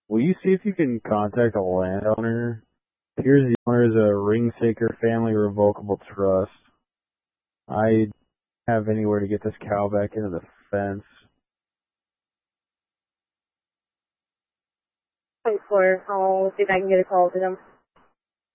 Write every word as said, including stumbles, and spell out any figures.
Will you see if you can contact a landowner? Here's the owner is a Ringsaker Family Revocable Trust. I have anywhere to get this cow back into the fence. Thanks, for I'll see if I can get a call to them.